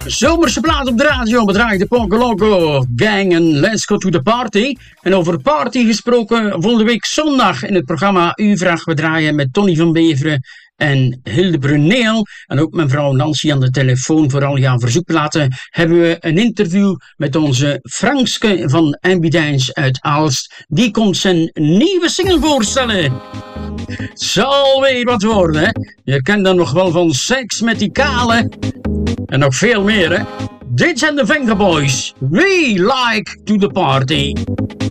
Zomerse plaat op de radio bedraagt de Poco Loco Gang en Let's Go to the Party. En over party gesproken, volgende week zondag in het programma U-Vraag we draaien met Tony van Beveren en Hilde Bruneel. En ook mijn vrouw Nancy aan de telefoon voor al jouw verzoekplaten hebben we een interview met onze Frankske van Ambidijns uit Aalst. Die komt zijn nieuwe single voorstellen. Het zal weer wat worden, hè? Je kent dan nog wel van Seks met die Kale. En nog veel meer, hè? Dit zijn de Venga Boys. We like to the party.